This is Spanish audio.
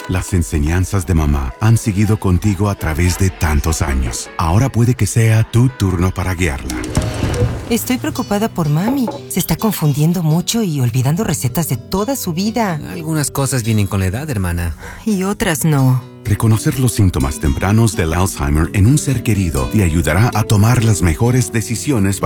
Las enseñanzas de mamá han seguido contigo a través de tantos años. Ahora puede que sea tu turno para guiarla. Estoy preocupada por mami. Se está confundiendo mucho y olvidando recetas de toda su vida. Algunas cosas vienen con la edad, hermana. Y otras no. Reconocer los síntomas tempranos del Alzheimer en un ser querido te ayudará a tomar las mejores decisiones